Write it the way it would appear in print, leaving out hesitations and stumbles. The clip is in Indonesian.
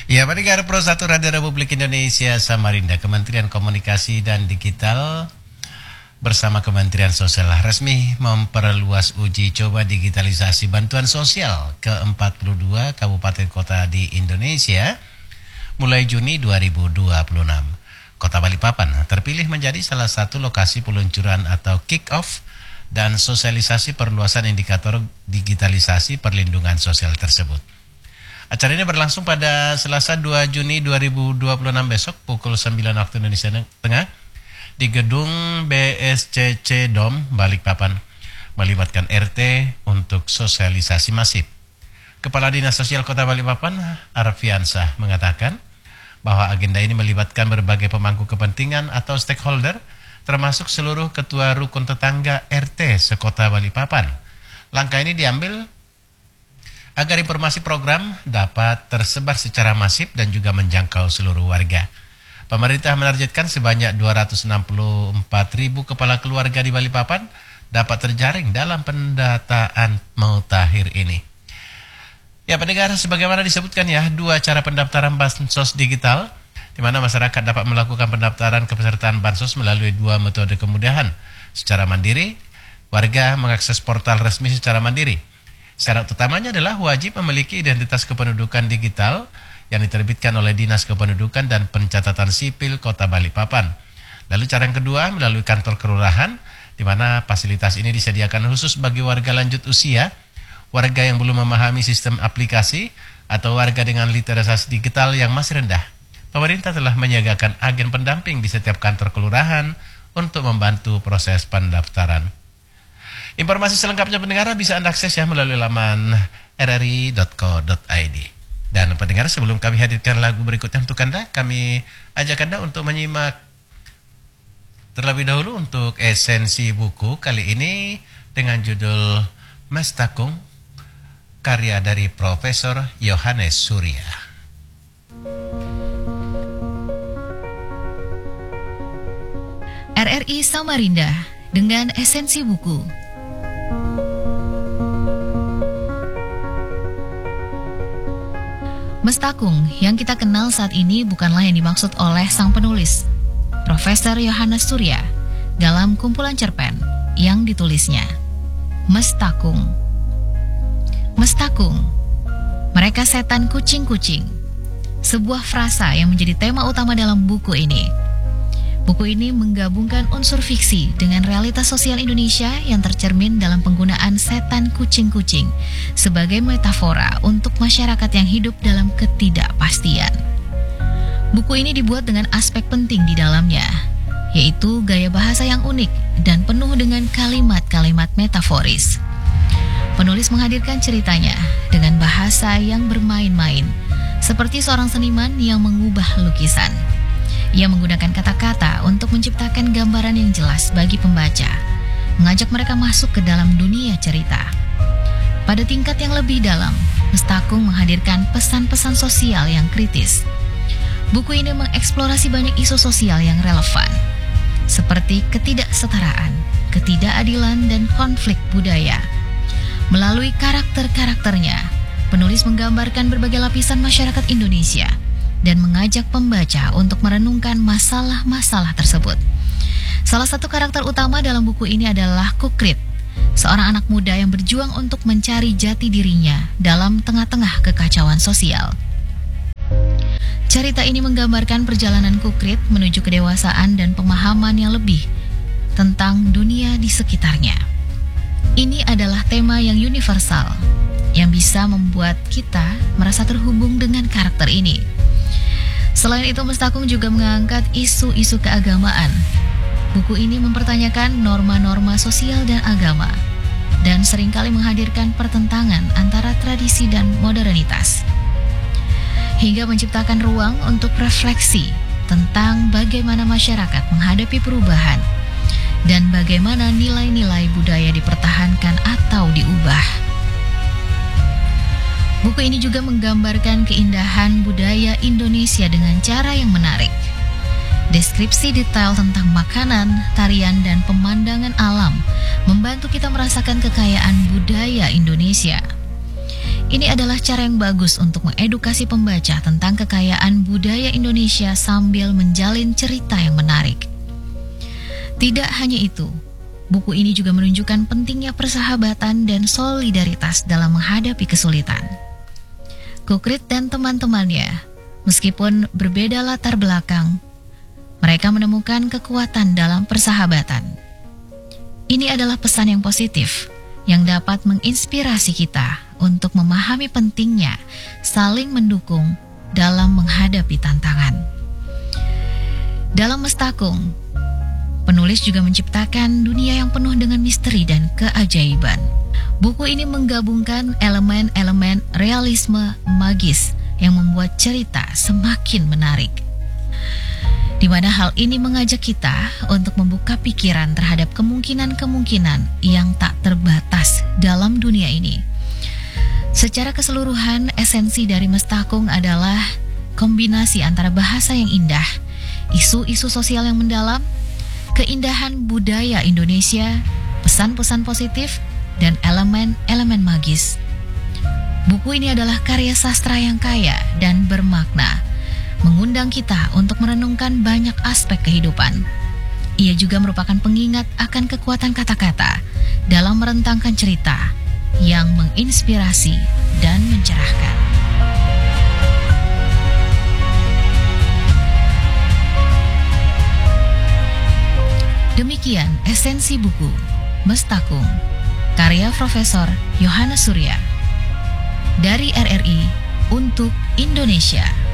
Ya, pendengar Pro 1 Radio Republik Indonesia Samarinda, Kementerian Komunikasi dan Digital bersama Kementerian Sosial resmi memperluas uji coba digitalisasi bantuan sosial ke 42 kabupaten kota di Indonesia mulai Juni 2026. Kota Balikpapan terpilih menjadi salah satu lokasi peluncuran atau kick-off dan sosialisasi perluasan indikator digitalisasi perlindungan sosial tersebut. Acara ini berlangsung pada Selasa 2 Juni 2026 besok pukul 9 waktu Indonesia Tengah di gedung BSCC Dom Balikpapan, melibatkan RT untuk sosialisasi masif. Kepala Dinas Sosial Kota Balikpapan, Arfiansah, mengatakan bahwa agenda ini melibatkan berbagai pemangku kepentingan atau stakeholder, termasuk seluruh ketua rukun tetangga RT sekota Balikpapan. Langkah ini diambil agar informasi program dapat tersebar secara masif dan juga menjangkau seluruh warga. Pemerintah menargetkan sebanyak 264.000 kepala keluarga di Balikpapan dapat terjaring dalam pendataan mutakhir ini. Ya, pendengar, sebagaimana disebutkan ya, 2 cara pendaftaran bansos digital, di mana masyarakat dapat melakukan pendaftaran kepesertaan bansos melalui 2 metode kemudahan. Secara mandiri, warga mengakses portal resmi secara mandiri. Syarat utamanya adalah wajib memiliki identitas kependudukan digital yang diterbitkan oleh Dinas Kependudukan dan Pencatatan Sipil Kota Balikpapan. Lalu cara yang kedua melalui kantor kelurahan, di mana fasilitas ini disediakan khusus bagi warga lanjut usia, warga yang belum memahami sistem aplikasi, atau warga dengan literasi digital yang masih rendah. Pemerintah telah menyiagakan agen pendamping di setiap kantor kelurahan untuk membantu proses pendaftaran. Informasi selengkapnya pendengar bisa Anda akses ya melalui laman rri.co.id. Dan pendengar, sebelum kami hadirkan lagu berikutnya untuk Anda, kami ajak Anda untuk menyimak terlebih dahulu untuk esensi buku kali ini dengan judul Mas Takung, karya dari Profesor Yohanes Surya. RRI Samarinda dengan esensi buku. Mestakung yang kita kenal saat ini bukanlah yang dimaksud oleh sang penulis, Profesor Yohanes Surya, dalam kumpulan cerpen yang ditulisnya. Mestakung. Mestakung, mereka setan kucing-kucing. Sebuah frasa yang menjadi tema utama dalam buku ini. Buku ini menggabungkan unsur fiksi dengan realitas sosial Indonesia yang tercermin dalam penggunaan setan kucing-kucing sebagai metafora untuk masyarakat yang hidup dalam ketidakpastian. Buku ini dibuat dengan aspek penting di dalamnya, yaitu gaya bahasa yang unik dan penuh dengan kalimat-kalimat metaforis. Penulis menghadirkan ceritanya dengan bahasa yang bermain-main, seperti seorang seniman yang mengubah lukisan. Ia menggunakan kata-kata untuk menciptakan gambaran yang jelas bagi pembaca, mengajak mereka masuk ke dalam dunia cerita. Pada tingkat yang lebih dalam, Mestakung menghadirkan pesan-pesan sosial yang kritis. Buku ini mengeksplorasi banyak isu sosial yang relevan, seperti ketidaksetaraan, ketidakadilan, dan konflik budaya. Melalui karakter-karakternya, penulis menggambarkan berbagai lapisan masyarakat Indonesia dan mengajak pembaca untuk merenungkan masalah-masalah tersebut. Salah satu karakter utama dalam buku ini adalah Kukrit, seorang anak muda yang berjuang untuk mencari jati dirinya dalam tengah-tengah kekacauan sosial. Cerita ini menggambarkan perjalanan Kukrit menuju kedewasaan dan pemahaman yang lebih tentang dunia di sekitarnya. Ini adalah tema yang universal, yang bisa membuat kita merasa terhubung dengan karakter ini. Selain itu, Mestakung juga mengangkat isu-isu keagamaan. Buku ini mempertanyakan norma-norma sosial dan agama, dan seringkali menghadirkan pertentangan antara tradisi dan modernitas, hingga menciptakan ruang untuk refleksi tentang bagaimana masyarakat menghadapi perubahan, dan bagaimana nilai-nilai budaya dipertahankan atau diubah. Buku ini juga menggambarkan keindahan budaya Indonesia dengan cara yang menarik. Deskripsi detail tentang makanan, tarian, dan pemandangan alam membantu kita merasakan kekayaan budaya Indonesia. Ini adalah cara yang bagus untuk mengedukasi pembaca tentang kekayaan budaya Indonesia sambil menjalin cerita yang menarik. Tidak hanya itu, buku ini juga menunjukkan pentingnya persahabatan dan solidaritas dalam menghadapi kesulitan. Kukrit dan teman-temannya, meskipun berbeda latar belakang, mereka menemukan kekuatan dalam persahabatan. Ini adalah pesan yang positif yang dapat menginspirasi kita untuk memahami pentingnya saling mendukung dalam menghadapi tantangan. Dalam Mestakung, penulis juga menciptakan dunia yang penuh dengan misteri dan keajaiban. Buku ini menggabungkan elemen-elemen realisme magis yang membuat cerita semakin menarik, di mana hal ini mengajak kita untuk membuka pikiran terhadap kemungkinan-kemungkinan yang tak terbatas dalam dunia ini. Secara keseluruhan, esensi dari Mestakung adalah kombinasi antara bahasa yang indah, isu-isu sosial yang mendalam, keindahan budaya Indonesia, pesan-pesan positif, dan elemen-elemen magis. Buku ini adalah karya sastra yang kaya dan bermakna, mengundang kita untuk merenungkan banyak aspek kehidupan. Ia juga merupakan pengingat akan kekuatan kata-kata dalam merentangkan cerita yang menginspirasi dan mencerahkan. Demikian esensi buku Mestakung, karya Profesor Yohanes Surya, dari RRI untuk Indonesia.